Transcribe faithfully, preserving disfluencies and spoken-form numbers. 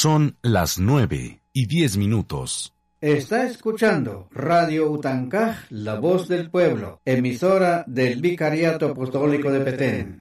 Son las nueve y diez minutos. Está escuchando Radio Utancaj, La Voz del Pueblo, emisora del Vicariato Apostólico de Petén.